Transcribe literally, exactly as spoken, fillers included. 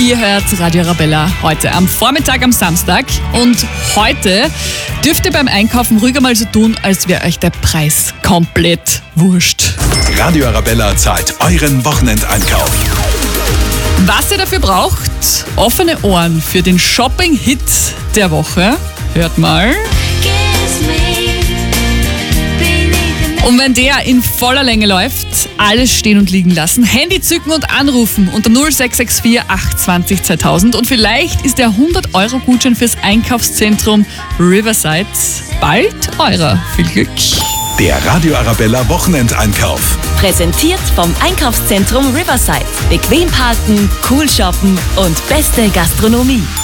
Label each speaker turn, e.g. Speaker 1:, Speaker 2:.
Speaker 1: Ihr hört Radio Arabella heute am Vormittag am Samstag. Und heute dürft ihr beim Einkaufen ruhiger mal so tun, als wäre euch der Preis komplett wurscht.
Speaker 2: Radio Arabella zahlt euren Wochenendeinkauf.
Speaker 1: Was ihr dafür braucht, offene Ohren für den Shopping-Hit der Woche. Hört mal. Und wenn der in voller Länge läuft, alles stehen und liegen lassen, Handy zücken und anrufen unter null sechs sechs vier acht zwei null zweitausend und vielleicht ist der hundert Euro Gutschein fürs Einkaufszentrum Riverside bald eurer. Viel Glück.
Speaker 2: Der Radio Arabella Wochenendeinkauf.
Speaker 3: Präsentiert vom Einkaufszentrum Riverside. Bequem parken, cool shoppen und beste Gastronomie.